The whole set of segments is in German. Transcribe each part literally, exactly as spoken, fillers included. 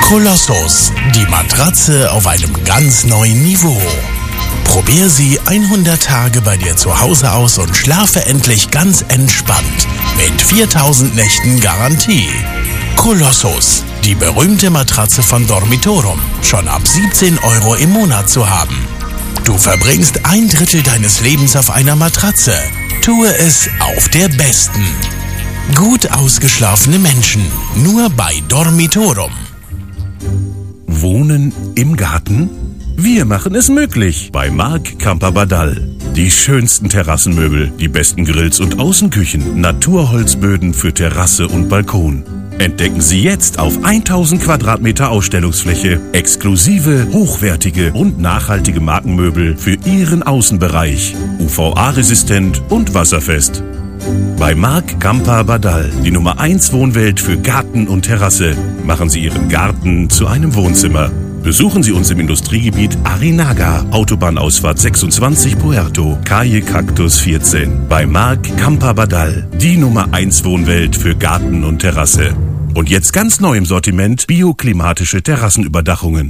Kolossus, die Matratze auf einem ganz neuen Niveau. Probier sie hundert Tage bei dir zu Hause aus und schlafe endlich ganz entspannt mit viertausend Nächten Garantie. Kolossus, die berühmte Matratze von Dormitorum, schon ab siebzehn Euro im Monat zu haben. Du verbringst ein Drittel deines Lebens auf einer Matratze. Tue es auf der besten. Gut ausgeschlafene Menschen, nur bei Dormitorum. Wohnen im Garten? Wir machen es möglich bei Marc Camper Badal. Die schönsten Terrassenmöbel, die besten Grills und Außenküchen, Naturholzböden für Terrasse und Balkon. Entdecken Sie jetzt auf tausend Quadratmeter Ausstellungsfläche exklusive, hochwertige und nachhaltige Markenmöbel für Ihren Außenbereich. U V A-resistent und wasserfest. Bei Marc Camper Badal, die Nummer eins Wohnwelt für Garten und Terrasse. Machen Sie Ihren Garten zu einem Wohnzimmer. Besuchen Sie uns im Industriegebiet Arinaga, Autobahnausfahrt sechsundzwanzig Puerto, Calle Cactus vierzehn. Bei Marc Camper Badal, die Nummer eins Wohnwelt für Garten und Terrasse. Und jetzt ganz neu im Sortiment bioklimatische Terrassenüberdachungen.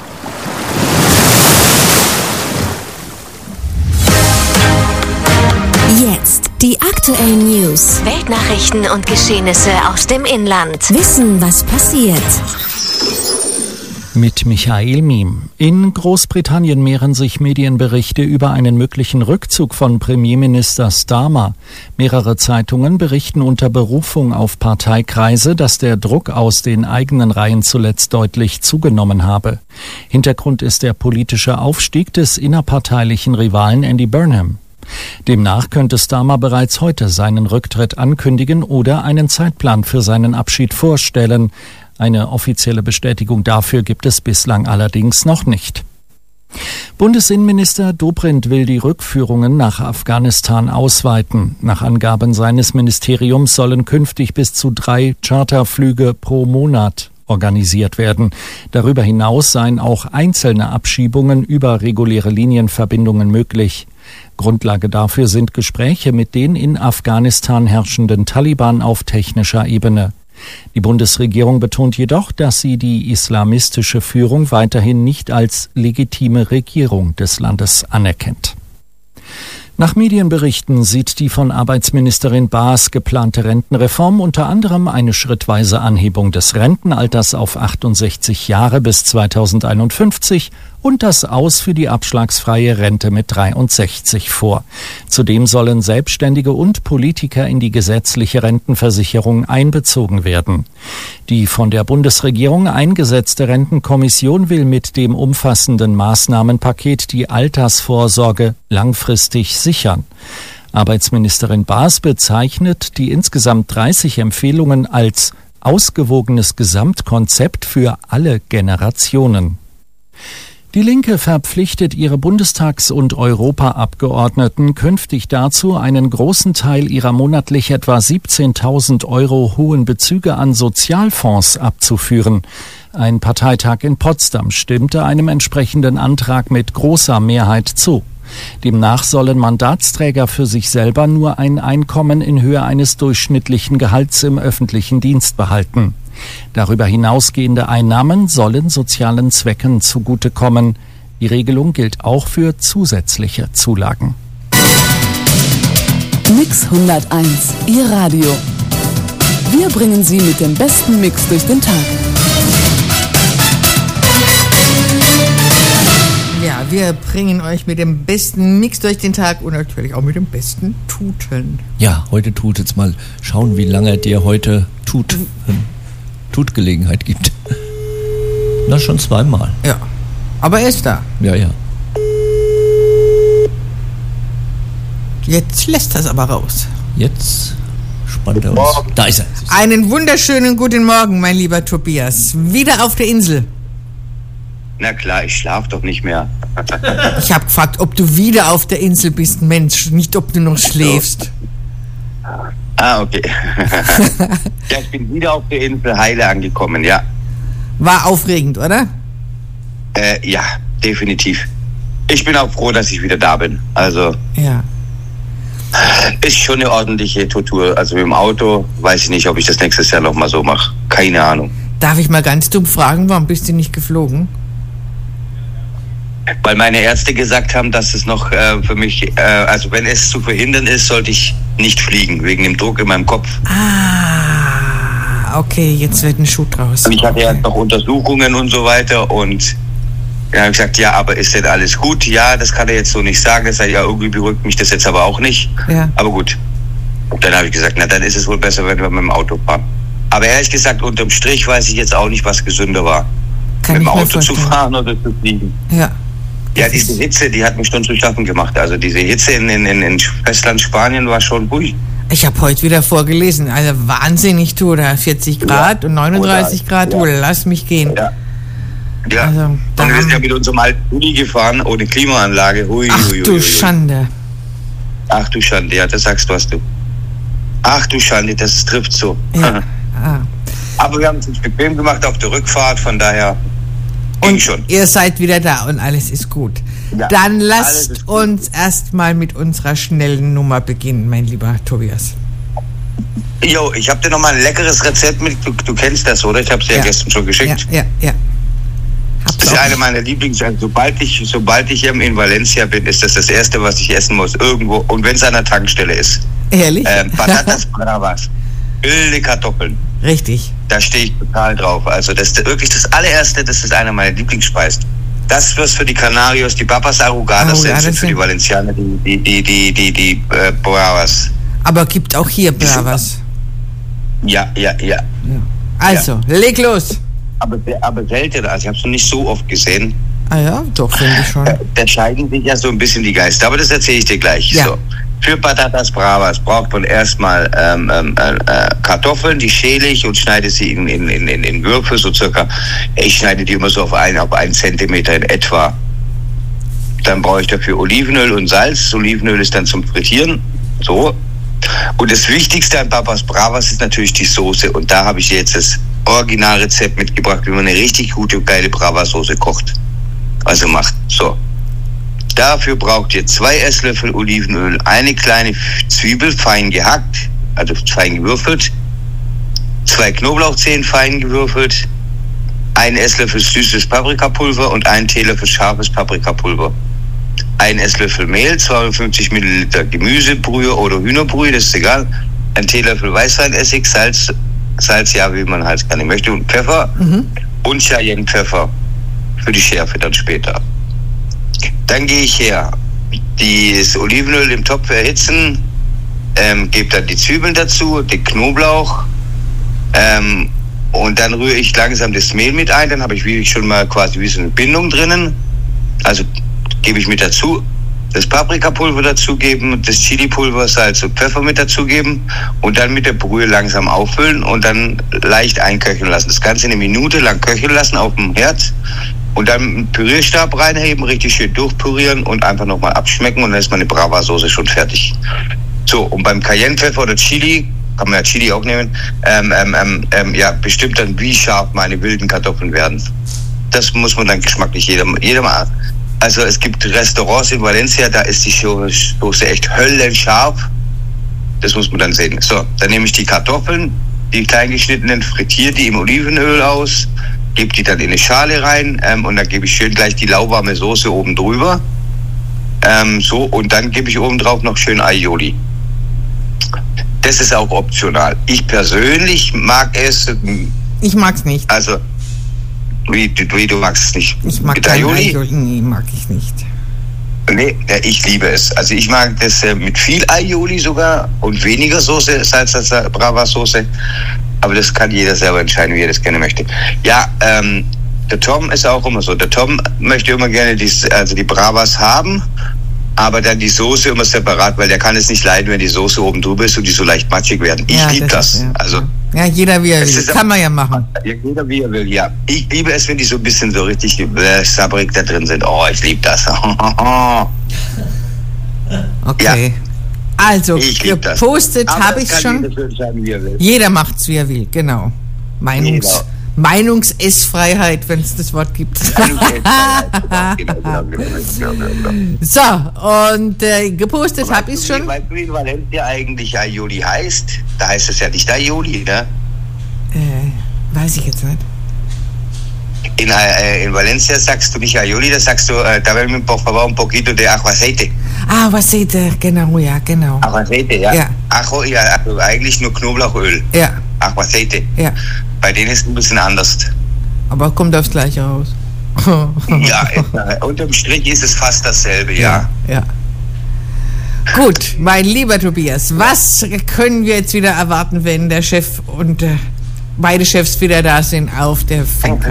Jetzt die aktuellen News, Weltnachrichten und Geschehnisse aus dem Inland. Wissen, was passiert. Mit Michael Miem. In Großbritannien mehren sich Medienberichte über einen möglichen Rückzug von Premierminister Starmer. Mehrere Zeitungen berichten unter Berufung auf Parteikreise, dass der Druck aus den eigenen Reihen zuletzt deutlich zugenommen habe. Hintergrund ist der politische Aufstieg des innerparteilichen Rivalen Andy Burnham. Demnach könnte Starmer bereits heute seinen Rücktritt ankündigen oder einen Zeitplan für seinen Abschied vorstellen. Eine offizielle Bestätigung dafür gibt es bislang allerdings noch nicht. Bundesinnenminister Dobrindt will die Rückführungen nach Afghanistan ausweiten. Nach Angaben seines Ministeriums sollen künftig bis zu drei Charterflüge pro Monat organisiert werden. Darüber hinaus seien auch einzelne Abschiebungen über reguläre Linienverbindungen möglich. Grundlage dafür sind Gespräche mit den in Afghanistan herrschenden Taliban auf technischer Ebene. Die Bundesregierung betont jedoch, dass sie die islamistische Führung weiterhin nicht als legitime Regierung des Landes anerkennt. Nach Medienberichten sieht die von Arbeitsministerin Baas geplante Rentenreform unter anderem eine schrittweise Anhebung des Rentenalters auf achtundsechzig Jahre bis zweitausendeinundfünfzig und das Aus für die abschlagsfreie Rente mit dreiundsechzig vor. Zudem sollen Selbstständige und Politiker in die gesetzliche Rentenversicherung einbezogen werden. Die von der Bundesregierung eingesetzte Rentenkommission will mit dem umfassenden Maßnahmenpaket die Altersvorsorge langfristig sichern. Arbeitsministerin Baas bezeichnet die insgesamt dreißig Empfehlungen als ausgewogenes Gesamtkonzept für alle Generationen. Die Linke verpflichtet ihre Bundestags- und Europaabgeordneten künftig dazu, einen großen Teil ihrer monatlich etwa siebzehntausend Euro hohen Bezüge an Sozialfonds abzuführen. Ein Parteitag in Potsdam stimmte einem entsprechenden Antrag mit großer Mehrheit zu. Demnach sollen Mandatsträger für sich selber nur ein Einkommen in Höhe eines durchschnittlichen Gehalts im öffentlichen Dienst behalten. Darüber hinausgehende Einnahmen sollen sozialen Zwecken zugutekommen. Die Regelung gilt auch für zusätzliche Zulagen. Mix hunderteins, Ihr Radio. Wir bringen Sie mit dem besten Mix durch den Tag. Ja, wir bringen euch mit dem besten Mix durch den Tag und natürlich auch mit dem besten Tuten. Ja, heute tut jetzt mal schauen, wie lange der heute tut. Tutgelegenheit gibt. Na, schon zweimal. Ja, aber er ist da. Ja, ja. Jetzt lässt er es aber raus. Jetzt spannt er uns. Da ist er. Einen wunderschönen guten Morgen, mein lieber Tobias. Wieder auf der Insel. Na klar, ich schlaf doch nicht mehr. Ich habe gefragt, ob du wieder auf der Insel bist, Mensch, nicht ob du noch schläfst. Ah, okay. Ja, ich bin wieder auf der Insel Heile angekommen, ja. War aufregend, oder? Äh, ja, definitiv. Ich bin auch froh, dass ich wieder da bin. Also, ja. Ist schon eine ordentliche Tortur. Also mit dem Auto weiß ich nicht, ob ich das nächstes Jahr nochmal so mache. Keine Ahnung. Darf ich mal ganz dumm fragen, warum bist du nicht geflogen? Weil meine Ärzte gesagt haben, dass es noch äh, für mich, äh, also wenn es zu verhindern ist, sollte ich nicht fliegen, wegen dem Druck in meinem Kopf. Ah, okay, jetzt wird ein Schuh draus. Und ich hatte okay. ja noch Untersuchungen und so weiter und dann habe ich gesagt, ja, aber ist denn alles gut? Ja, das kann er jetzt so nicht sagen. Das heißt, ja, irgendwie beruhigt mich das jetzt aber auch nicht. Ja. Aber gut. Und dann habe ich gesagt, na, dann ist es wohl besser, wenn wir mit dem Auto fahren. Aber ehrlich gesagt, unterm Strich weiß ich jetzt auch nicht, was gesünder war. Kann mit dem ich mir Auto zu vorstellen. fahren oder zu fliegen. Ja. Ja, diese Hitze, die hat mich schon zu schaffen gemacht. Also diese Hitze in, in, in Festland Spanien war schon ruhig. Ich habe heute wieder vorgelesen, also wahnsinnig, du, da vierzig Grad Ja. und neununddreißig Oder, Grad, du, ja. lass mich gehen. Ja. Ja. Also, und da wir sind haben- ja mit unserem alten Uni gefahren, ohne Klimaanlage. Hui, Ach hui, du hui, hui. Schande. Ach du Schande, ja, das sagst du, was du. Ach du Schande, das trifft so. Ja. Ah. Aber wir haben es uns bequem gemacht auf der Rückfahrt, von daher ging Und schon. ihr seid wieder da und alles ist gut. Ja, Dann alles lasst ist gut. uns erstmal mit unserer schnellen Nummer beginnen, mein lieber Tobias. Jo, ich habe dir noch mal ein leckeres Rezept mit, du, du kennst das, oder? Ich habe es dir ja. Ja. gestern schon geschickt. Ja, ja, ja. Hab's Das ist auch. eine meiner Lieblings. Also sobald ich, sobald ich in Valencia bin, ist das das Erste, was ich essen muss. Irgendwo. Und wenn es an der Tankstelle ist. Ehrlich? Ähm, Patatas Bravas. Wilde Kartoffeln. Richtig. Da stehe ich total drauf. Also das ist wirklich das allererste, das ist einer meiner Lieblingsspeisen. Das, was für die Canarios die Papas Arrugadas Oh, ja, sind, sind das für die sind- Valencianer die, die, die, die, die, die äh, Bravas. Aber gibt auch hier Bravas. Ja, ja, ja. Also, leg los. Aber, aber selten, also ich habe es noch nicht so oft gesehen. Ah ja, doch, finde ich schon. Äh, Da scheiden sich ja so ein bisschen die Geister, aber das erzähle ich dir gleich. Ja. So. Für Patatas Bravas braucht man erstmal ähm, ähm, äh, Kartoffeln, die schäle ich und schneide sie in, in, in, in, in Würfel, so circa. Ich schneide die immer so auf einen, auf einen Zentimeter in etwa. Dann brauche ich dafür Olivenöl und Salz. Olivenöl ist dann zum Frittieren. So. Und das Wichtigste an Papas Bravas ist natürlich die Soße. Und da habe ich dir jetzt das Originalrezept mitgebracht, wie man eine richtig gute, geile Bravas-Soße kocht. Also macht. So. Dafür braucht ihr zwei Esslöffel Olivenöl, eine kleine Zwiebel fein gehackt, also fein gewürfelt, zwei Knoblauchzehen fein gewürfelt, ein Esslöffel süßes Paprikapulver und ein Teelöffel scharfes Paprikapulver. Ein Esslöffel Mehl, zweihundertfünfzig Milliliter Gemüsebrühe oder Hühnerbrühe, das ist egal. Ein Teelöffel Weißweinessig, Salz, Salz ja, wie man halt gerne möchte, und Pfeffer Mhm. und Cayennepfeffer für die Schärfe dann später. Dann gehe ich her, das Olivenöl im Topf erhitzen, ähm, gebe dann die Zwiebeln dazu, den Knoblauch ähm, und dann rühre ich langsam das Mehl mit ein. Dann habe ich wie schon mal quasi wie so eine Bindung drinnen. Also gebe ich mit dazu, das Paprikapulver dazugeben, das Chilipulver, Salz und Pfeffer mit dazugeben und dann mit der Brühe langsam auffüllen und dann leicht einköcheln lassen. Das Ganze eine Minute lang köcheln lassen auf dem Herd und dann einen Pürierstab reinheben, richtig schön durchpürieren und einfach nochmal abschmecken und dann ist meine Brava-Soße schon fertig. So, und beim Cayennepfeffer oder Chili, kann man ja Chili auch nehmen, ähm, ähm, ähm, ähm, ja, bestimmt dann, wie scharf meine wilden Kartoffeln werden. Das muss man dann geschmacklich jedem, jedem Also es gibt Restaurants in Valencia, da ist die Soße echt höllenscharf. Das muss man dann sehen. So, dann nehme ich die Kartoffeln, die klein geschnittenen, frittiere die im Olivenöl aus, gebe die dann in eine Schale rein ähm, und dann gebe ich schön gleich die lauwarme Soße oben drüber. Ähm, so, und dann gebe ich oben drauf noch schön Aioli. Das ist auch optional. Ich persönlich mag es. Ich mag's nicht. Also, wie, wie du magst es nicht. Ich mag mit kein Aioli? Aioli. Nee, mag ich nicht. Nee, ja, ich liebe es. Also ich mag das äh, mit viel Aioli sogar und weniger Soße, Salz als Brava-Soße. Aber das kann jeder selber entscheiden, wie er das gerne möchte. Ja, ähm, der Tom ist auch immer so. Der Tom möchte immer gerne die, also die Bravas haben, aber dann die Soße immer separat, weil der kann es nicht leiden, wenn die Soße oben drüber ist und die so leicht matschig werden. Ich Ja, liebe das das. ist, ja. Also Ja, jeder wie er Es will. ist Kann man ja machen. ja, jeder wie er will, ja. Ich liebe es, wenn die so ein bisschen so richtig äh, sabberig da drin sind. Oh, ich liebe das. Okay. Also, Ich lieb das. gepostet Aber habe es ich kann schon. jeder so entscheiden, wie er will. Jeder macht's, wie er will, genau. Meinungs Jeder. Meinungsessfreiheit, wenn es das Wort gibt. So, und äh, gepostet habe ich schon. Weißt du, wie in Valencia eigentlich Aioli heißt? Da heißt es ja nicht Aioli, ne? Äh, weiß ich jetzt nicht. In, äh, in Valencia sagst du nicht Aioli, da sagst du, äh, dame por favor un poquito de ajo aceite. Ah, Aceite, genau, ja, genau. Ajo aceite, ja. Ja. Ajo, ja, also eigentlich nur Knoblauchöl. Ja, Ajo aceite. ja. Bei denen ist es ein bisschen anders. Aber kommt aufs Gleiche raus. Ja, äh, unterm Strich ist es fast dasselbe, ja. Ja. Gut, mein lieber Tobias, was können wir jetzt wieder erwarten, wenn der Chef und äh, beide Chefs wieder da sind auf der Finca?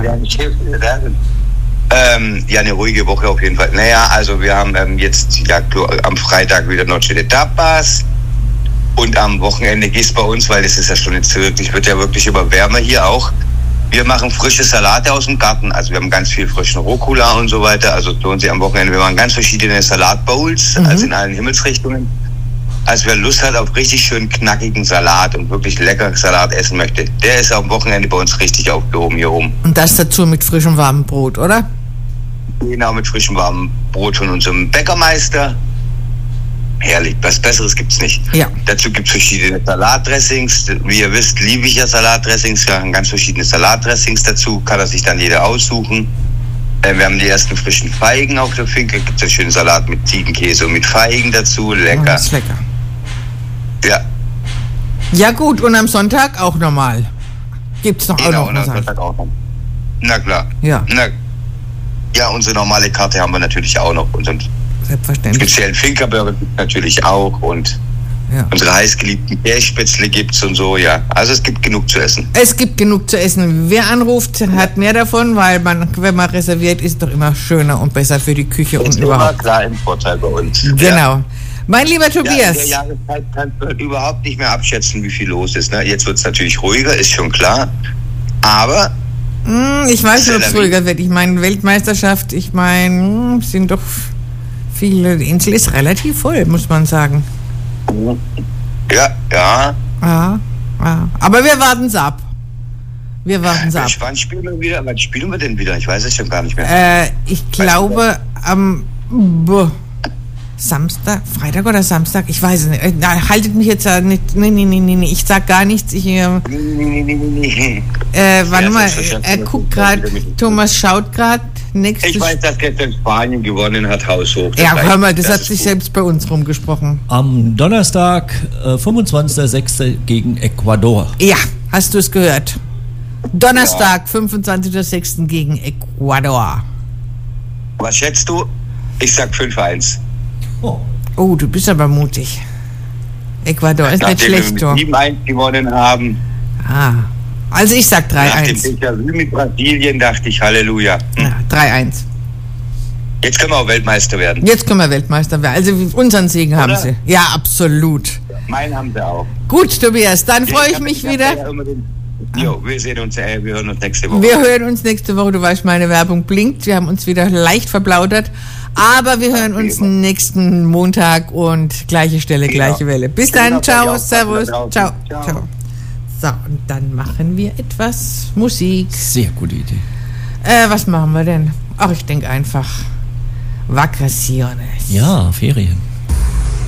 Ähm, ja, eine ruhige Woche auf jeden Fall. Naja, also wir haben ähm, jetzt ja, am Freitag wieder Noche de Tapas und am Wochenende geht's bei uns, weil es ist ja schon jetzt wirklich, wird ja wirklich immer wärmer hier auch. Wir machen frische Salate aus dem Garten, also wir haben ganz viel frischen Rucola und so weiter, also tun sie am Wochenende, wir machen ganz verschiedene Salatbowls, mhm. also in allen Himmelsrichtungen. Also wer Lust hat auf richtig schön knackigen Salat und wirklich lecker Salat essen möchte, der ist am Wochenende bei uns richtig aufgehoben hier oben. Und das dazu mit frischem warmem Brot, oder? Genau, mit frischem warmem Brot von unserem Bäckermeister. Herrlich, was Besseres gibt's nicht. Ja. Dazu gibt's verschiedene Salatdressings. Wie ihr wisst, liebe ich ja Salatdressings. Wir haben ganz verschiedene Salatdressings dazu. Kann er sich dann jeder aussuchen. Äh, wir haben die ersten frischen Feigen auf der Finke. Gibt's einen schönen Salat mit Ziegenkäse und mit Feigen dazu. Lecker. Oh, das ist lecker. Ja. Ja gut, und am Sonntag auch normal. Gibt's noch Genau, auch noch und am Sonntag auch noch. Na klar. Ja. Na, ja, unsere normale Karte haben wir natürlich auch noch. Unseren Selbstverständlich. speziellen Finkerburger gibt es natürlich auch. Und Ja. unsere heißgeliebten Kässpätzle gibt's und so, ja. Also es gibt genug zu essen. Es gibt genug zu essen. Wer anruft, hat mehr davon, weil man, wenn man reserviert, ist doch immer schöner und besser für die Küche Das und ist überhaupt. immer klar im Vorteil bei uns. Genau. Ja. Mein lieber Ja, in Tobias. der Jahreszeit kannst du halt überhaupt nicht mehr abschätzen, wie viel los ist. Ne? Jetzt wird es natürlich ruhiger, ist schon klar. Aber Hm, ich weiß nicht, ob es Tel Aviv. ruhiger wird. Ich meine, Weltmeisterschaft, ich meine, sind doch viele, die Insel ist relativ voll, muss man sagen. ja, ja. Ja, ja. Aber wir warten es ab. Wir warten es ab. Wann spielen wir wieder? Wann spielen wir denn wieder? Ich weiß es schon gar nicht mehr. Äh, ich glaube am boah, Samstag, Freitag oder Samstag, ich weiß es nicht. Äh, na, haltet mich jetzt ja nicht. Nee, nee, nee, nee, nee. Ich sag gar nichts. Ich, äh, Nee, nee, nee, nee, nee. äh, warte Ja, mal, selbstverständlich. er guckt gerade, Thomas schaut gerade. Nächstes. Ich weiß, dass gestern Spanien gewonnen hat, haushoch. Das Ja, weiß hör mal, ich. das, hat ist sich gut. selbst bei uns rumgesprochen. Am Donnerstag, äh, fünfundzwanzigster sechster gegen Ecuador. Ja, hast du es gehört? Donnerstag, fünfundzwanzigster sechster gegen Ecuador. Was schätzt du? Ich sag fünf eins. Oh. Oh, du bist aber mutig. Ecuador ist nicht Nachdem schlecht, wir du. mit sieben eins gewonnen haben, Ah. Also ich sag drei nach dem eins. Déjà-vu mit Brasilien, dachte ich, Halleluja. Ja, drei eins. Jetzt können wir auch Weltmeister werden. Jetzt können wir Weltmeister werden. Also unseren Segen haben Oder? sie. Ja, absolut. Meinen haben sie auch. Gut, Tobias, dann freue ich hab- mich hab wieder. ja immer den- Jo, wir sehen uns, äh, wir hören uns nächste Woche. Wir hören uns nächste Woche. Du weißt, meine Werbung blinkt. Wir haben uns wieder leicht verplaudert. Aber wir hören uns immer. nächsten Montag und gleiche Stelle, Genau. gleiche Welle. Bis Genau, dann. Ciao, ja, servus. draußen. Ciao. Ciao. Ciao. So, und dann machen wir etwas Musik. Sehr gute Idee. Äh, was machen wir denn? Ach, ich denke einfach Vacaciones. Ja, Ferien.